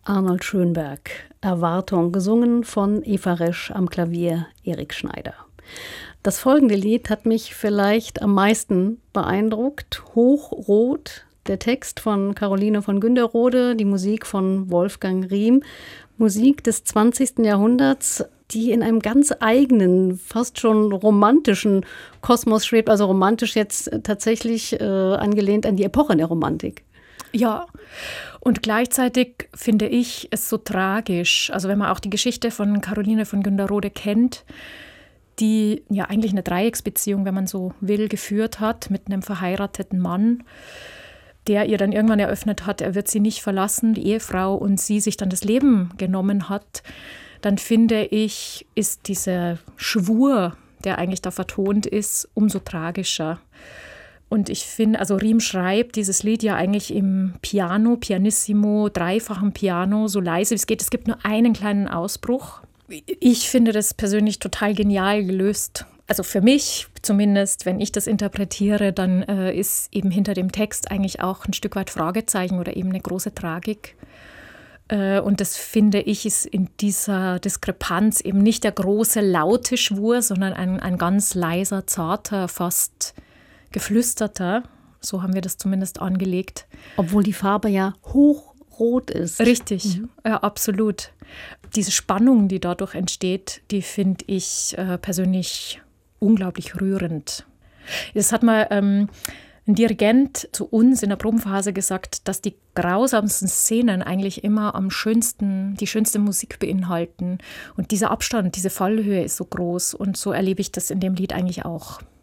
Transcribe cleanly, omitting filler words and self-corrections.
Arnold Schönberg, Erwartung, gesungen von Eva Resch, am Klavier Erik Schneider. Das folgende Lied hat mich vielleicht am meisten beeindruckt. Hochrot, der Text von Caroline von Günderrode, die Musik von Wolfgang Riem. Musik des 20. Jahrhunderts, die in einem ganz eigenen, fast schon romantischen Kosmos schwebt. Also romantisch jetzt tatsächlich angelehnt an die Epoche der Romantik. Ja, und gleichzeitig finde ich es so tragisch. Also wenn man auch die Geschichte von Caroline von Günderrode kennt, die ja eigentlich eine Dreiecksbeziehung, wenn man so will, geführt hat mit einem verheirateten Mann, der ihr dann irgendwann eröffnet hat, er wird sie nicht verlassen, die Ehefrau, und sie sich dann das Leben genommen hat, dann finde ich, ist dieser Schwur, der eigentlich da vertont ist, umso tragischer. Und ich finde, also Riem schreibt dieses Lied ja eigentlich im Piano, Pianissimo, dreifachen Piano, so leise wie es geht. Es gibt nur einen kleinen Ausbruch. Ich finde das persönlich total genial gelöst. Also für mich zumindest, wenn ich das interpretiere, dann ist eben hinter dem Text eigentlich auch ein Stück weit Fragezeichen oder eben eine große Tragik. Und das finde ich ist in dieser Diskrepanz eben nicht der große, laute Schwur, sondern ein ganz leiser, zarter, fast geflüsterter. So haben wir das zumindest angelegt. Obwohl die Farbe ja hochrot ist. Richtig, ja, absolut. Diese Spannung, die dadurch entsteht, die finde ich persönlich unglaublich rührend. Das hat mal ein Dirigent zu uns in der Probenphase gesagt, dass die grausamsten Szenen eigentlich immer die schönste Musik beinhalten. Und dieser Abstand, diese Fallhöhe ist so groß. Und so erlebe ich das in dem Lied eigentlich auch.